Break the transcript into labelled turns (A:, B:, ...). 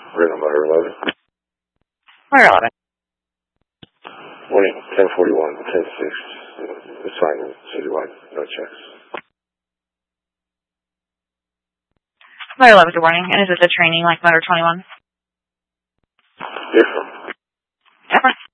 A: Right on Motor 11.
B: Motor 11.
A: Morning, 1041, 10-6. Assignment citywide, no checks.
B: Motor 11, good morning. And is this a training like Motor 21?
A: Different.
B: Different.